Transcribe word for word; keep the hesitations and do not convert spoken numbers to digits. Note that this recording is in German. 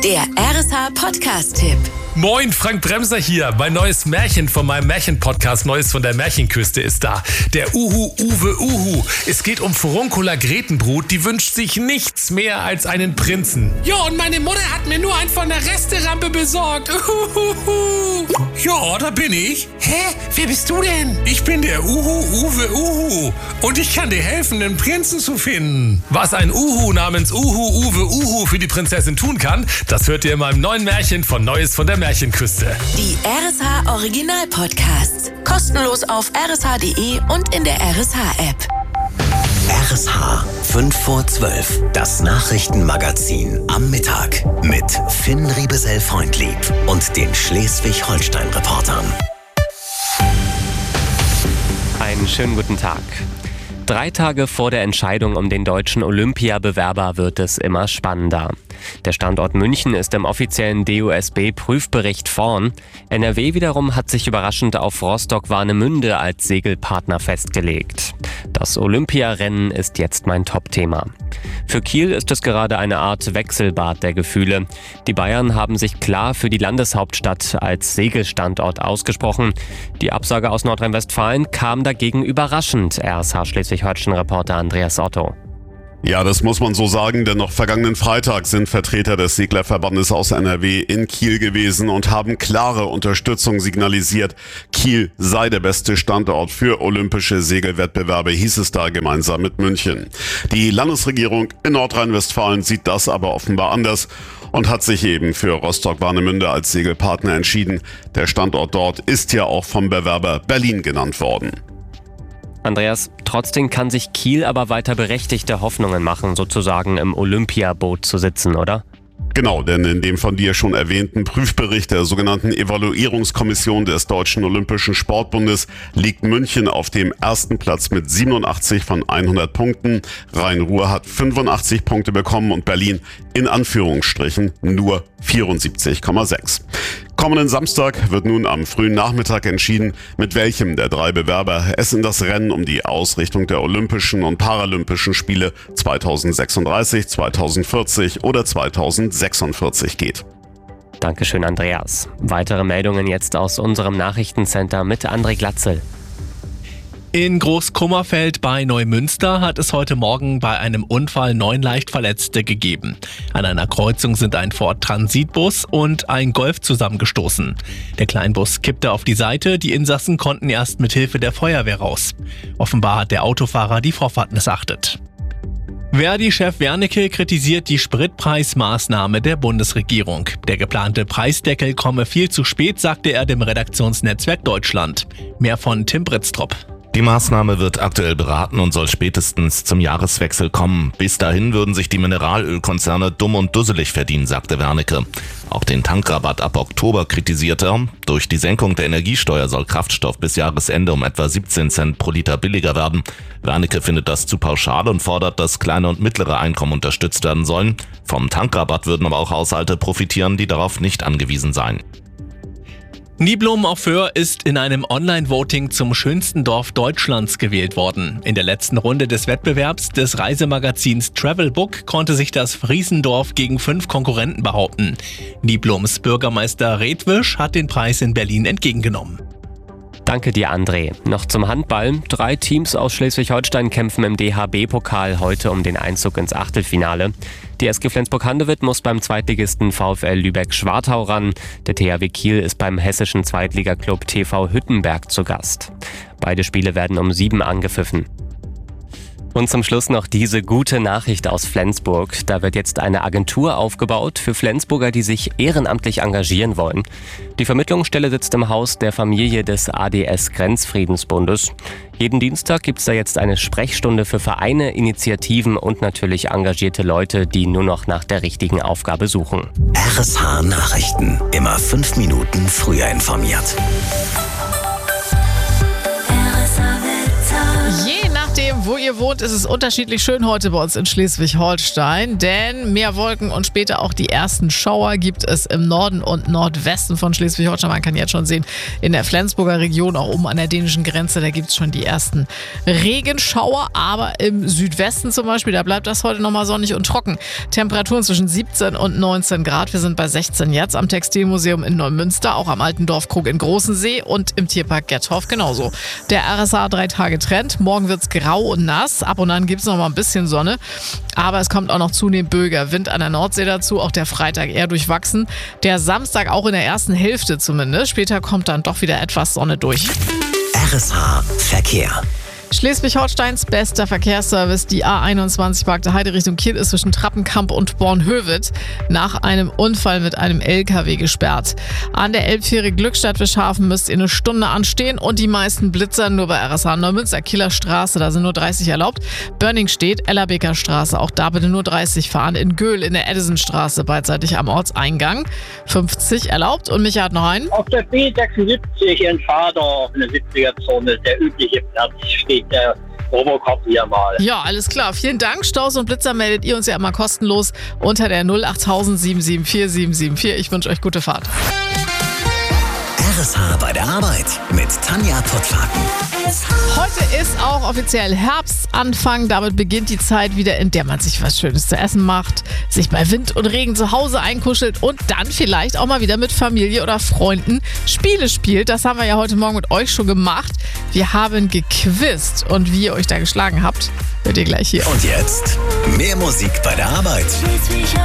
Der R S H-Podcast-Tipp. Moin, Frank Bremser hier. Mein neues Märchen von meinem Märchen-Podcast Neues von der Märchenküste ist da. Der Uhu Uwe Uhu. Es geht um Furuncula Gretenbrut, die wünscht sich nichts mehr als einen Prinzen. Ja, und meine Mutter hat mir nur einen von der Resterampe besorgt. Uhuhu. Ja, da bin ich. Hä? Wer bist du denn? Ich bin der Uhu Uwe Uhu und ich kann dir helfen, den Prinzen zu finden. Was ein Uhu namens Uhu Uwe Uhu für die Prinzessin tun kann, das hört ihr in meinem neuen Märchen von Neues von der Märchenküste. Die R S H Original Podcasts. Kostenlos auf r s h punkt d e und in der R S H-App. R S H fünf vor zwölf, das Nachrichtenmagazin am Mittag mit Finn Riebesell-Freundlieb und den Schleswig-Holstein-Reportern. Einen schönen guten Tag. Drei Tage vor der Entscheidung um den deutschen Olympiabewerber wird es immer spannender. Der Standort München ist im offiziellen D O S B-Prüfbericht vorn. N R W wiederum hat sich überraschend auf Rostock-Warnemünde als Segelpartner festgelegt. Das Olympiarennen ist jetzt mein Top-Thema. Für Kiel ist es gerade eine Art Wechselbad der Gefühle. Die Bayern haben sich klar für die Landeshauptstadt als Segelstandort ausgesprochen. Die Absage aus Nordrhein-Westfalen kam dagegen überraschend, R S H-Schleswig-Holstein-Reporter Andreas Otto. Ja, das muss man so sagen, denn noch vergangenen Freitag sind Vertreter des Seglerverbandes aus N R W in Kiel gewesen und haben klare Unterstützung signalisiert. Kiel sei der beste Standort für olympische Segelwettbewerbe, hieß es da gemeinsam mit München. Die Landesregierung in Nordrhein-Westfalen sieht das aber offenbar anders und hat sich eben für Rostock-Warnemünde als Segelpartner entschieden. Der Standort dort ist ja auch vom Bewerber Berlin genannt worden. Andreas, trotzdem kann sich Kiel aber weiter berechtigte Hoffnungen machen, sozusagen im Olympiaboot zu sitzen, oder? Genau, denn in dem von dir schon erwähnten Prüfbericht der sogenannten Evaluierungskommission des Deutschen Olympischen Sportbundes liegt München auf dem ersten Platz mit siebenundachtzig von hundert Punkten. Rhein-Ruhr hat fünfundachtzig Punkte bekommen und Berlin in Anführungsstrichen nur vierundsiebzig Komma sechs. Kommenden Samstag wird nun am frühen Nachmittag entschieden, mit welchem der drei Bewerber es in das Rennen um die Ausrichtung der Olympischen und Paralympischen Spiele zweitausendsechsunddreißig, zweitausendvierzig oder zweitausendsechsundvierzig geht. Dankeschön, Andreas. Weitere Meldungen jetzt aus unserem Nachrichtencenter mit André Glatzel. In Großkummerfeld bei Neumünster hat es heute Morgen bei einem Unfall neun leicht Verletzte gegeben. An einer Kreuzung sind ein Ford Transitbus und ein Golf zusammengestoßen. Der Kleinbus kippte auf die Seite, die Insassen konnten erst mit Hilfe der Feuerwehr raus. Offenbar hat der Autofahrer die Vorfahrt missachtet. Verdi-Chef Wernicke kritisiert die Spritpreismaßnahme der Bundesregierung. Der geplante Preisdeckel komme viel zu spät, sagte er dem Redaktionsnetzwerk Deutschland. Mehr von Tim Britztrup. Die Maßnahme wird aktuell beraten und soll spätestens zum Jahreswechsel kommen. Bis dahin würden sich die Mineralölkonzerne dumm und dusselig verdienen, sagte Wernicke. Auch den Tankrabatt ab Oktober kritisiert er. Durch die Senkung der Energiesteuer soll Kraftstoff bis Jahresende um etwa siebzehn Cent pro Liter billiger werden. Wernicke findet das zu pauschal und fordert, dass kleine und mittlere Einkommen unterstützt werden sollen. Vom Tankrabatt würden aber auch Haushalte profitieren, die darauf nicht angewiesen seien. Niblum auf Föhr ist in einem Online-Voting zum schönsten Dorf Deutschlands gewählt worden. In der letzten Runde des Wettbewerbs des Reisemagazins Travelbook konnte sich das Friesendorf gegen fünf Konkurrenten behaupten. Niblums Bürgermeister Redwisch hat den Preis in Berlin entgegengenommen. Danke dir, André. Noch zum Handball. Drei Teams aus Schleswig-Holstein kämpfen im D H B-Pokal heute um den Einzug ins Achtelfinale. Die S G Flensburg-Handewitt muss beim Zweitligisten VfL Lübeck-Schwartau ran. Der T H W Kiel ist beim hessischen Zweitligaklub T V Hüttenberg zu Gast. Beide Spiele werden um sieben angepfiffen. Und zum Schluss noch diese gute Nachricht aus Flensburg. Da wird jetzt eine Agentur aufgebaut für Flensburger, die sich ehrenamtlich engagieren wollen. Die Vermittlungsstelle sitzt im Haus der Familie des A D S-Grenzfriedensbundes. Jeden Dienstag gibt es da jetzt eine Sprechstunde für Vereine, Initiativen und natürlich engagierte Leute, die nur noch nach der richtigen Aufgabe suchen. R S H Nachrichten. Immer fünf Minuten früher informiert. Je nachdem, wo ihr wohnt, ist es unterschiedlich schön heute bei uns in Schleswig-Holstein, denn mehr Wolken und später auch die ersten Schauer gibt es im Norden und Nordwesten von Schleswig-Holstein. Man kann jetzt schon sehen, in der Flensburger Region, auch oben an der dänischen Grenze, da gibt es schon die ersten Regenschauer, aber im Südwesten zum Beispiel, da bleibt das heute nochmal sonnig und trocken. Temperaturen zwischen siebzehn und neunzehn Grad. Wir sind bei sechzehn jetzt am Textilmuseum in Neumünster, auch am Alten Dorfkrug in Großensee und im Tierpark Gethoff genauso. Der R S A drei Tage Trend. Morgen wird es grau und nass. Ab und an gibt es noch mal ein bisschen Sonne. Aber es kommt auch noch zunehmend böiger Wind an der Nordsee dazu. Auch der Freitag eher durchwachsen. Der Samstag auch in der ersten Hälfte zumindest. Später kommt dann doch wieder etwas Sonne durch. R S H Verkehr. Schleswig-Holsteins bester Verkehrsservice, die A einundzwanzig Bagde Heide Richtung Kiel, ist zwischen Trappenkamp und Bornhöved nach einem Unfall mit einem L K W gesperrt. An der Elbfähre Glückstadt-Wischhafen müsst ihr eine Stunde anstehen und die meisten Blitzer nur bei R S H Neumünster, Kieler Straße, da sind nur dreißig erlaubt. Börning steht, Ellerbeker Straße, auch da bitte nur dreißig fahren. In Göhl in der Edisonstraße beidseitig am Ortseingang fünfzig erlaubt. Und Micha hat noch einen. Auf der B sechsundsiebzig in Vader in der siebziger-Zone, der übliche Platz steht der Robocop hier mal. Ja, alles klar. Vielen Dank. Staus und Blitzer meldet ihr uns ja immer kostenlos unter der null acht null sieben sieben vier sieben sieben vier. Ich wünsche euch gute Fahrt. R S H bei der Arbeit mit Tanja Pottwagen. Heute ist auch offiziell Herbstanfang. Damit beginnt die Zeit wieder, in der man sich was Schönes zu essen macht, sich bei Wind und Regen zu Hause einkuschelt und dann vielleicht auch mal wieder mit Familie oder Freunden Spiele spielt. Das haben wir ja heute Morgen mit euch schon gemacht. Wir haben gequizt und wie ihr euch da geschlagen habt, hört ihr gleich hier. Und jetzt mehr Musik bei der Arbeit.